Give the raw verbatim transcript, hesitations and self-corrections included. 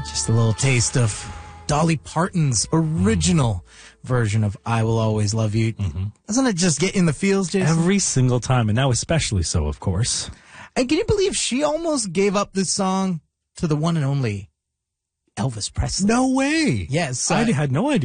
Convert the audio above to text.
Just a little taste of Dolly Parton's original mm. version of I Will Always Love You. Mm-hmm. Doesn't it just get in the feels, Jason? Every single time, and now especially so, of course. And can you believe she almost gave up this song to the one and only Elvis Presley? No way. Yes. I uh, had no idea.